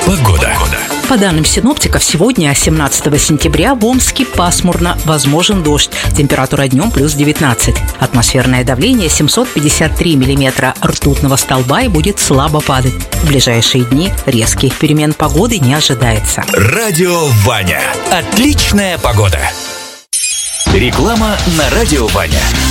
Погода. По данным синоптиков, сегодня, 17 сентября, в Омске пасмурно, возможен дождь. Температура днем плюс 19. Атмосферное давление 753 миллиметра ртутного столба и будет слабо падать. В ближайшие дни резких перемен погоды не ожидается. Радио Ваня. Отличная погода. Реклама на Радио Ваня.